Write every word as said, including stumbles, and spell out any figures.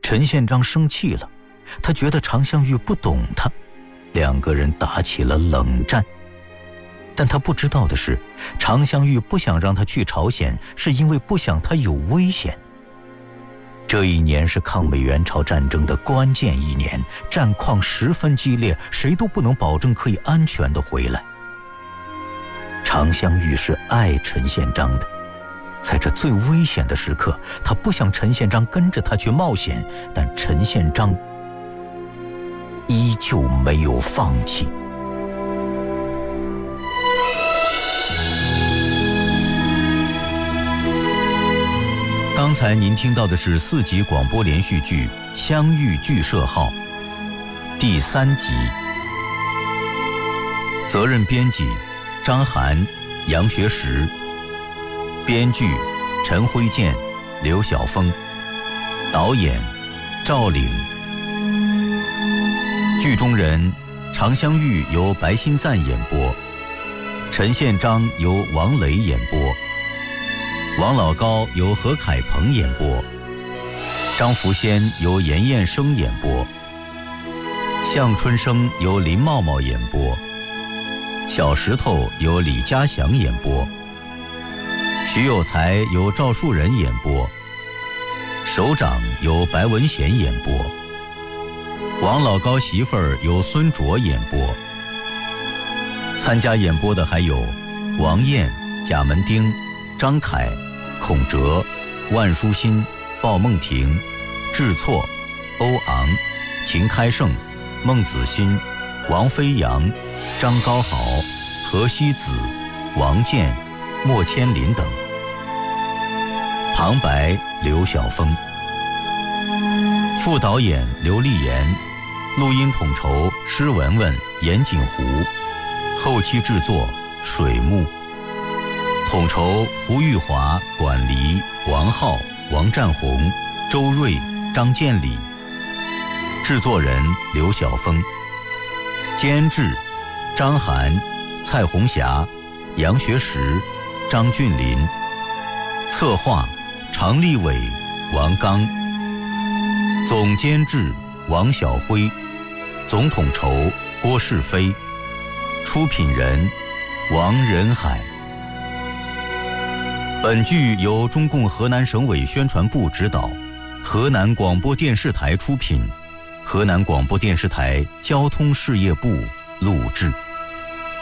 陈宪章生气了，他觉得常香玉不懂他，两个人打起了冷战。但他不知道的是，常香玉不想让他去朝鲜，是因为不想他有危险。这一年是抗美援朝战争的关键一年，战况十分激烈，谁都不能保证可以安全地回来。常香玉是爱陈宪章的，在这最危险的时刻，他不想陈宪章跟着他去冒险，但陈宪章依旧没有放弃。刚才您听到的是四集广播连续剧《相遇剧社号》第三集，责任编辑张涵、杨学实，编剧陈辉健、刘晓峰，导演赵岭。剧中人常香玉由白新赞演播，陈宪章由王雷演播，王老高由何凯鹏演播，张福仙由严彦生演播，向春生由林茂茂演播，小石头由李家祥演播，徐有才由赵树人演播，首长由白文贤演播，王老高媳妇儿由孙卓演播。参加演播的还有王燕、贾门丁、张凯、孔哲、万书新、鲍梦婷、智错、欧昂、秦开胜、孟子欣、王飞扬、张高豪、何西子、王健、莫千林等。旁白刘晓峰，副导演刘丽妍，录音统筹施文文、严景湖，后期制作水木，统筹胡玉华、管黎、王浩、王占红、周瑞、张建礼，制作人刘晓峰，监制张涵、蔡红霞、杨学实、张俊林，策划常立伟、王刚，总监制王晓辉，总统筹郭世飞，出品人王仁海。本剧由中共河南省委宣传部指导，河南广播电视台出品，河南广播电视台交通事业部录制。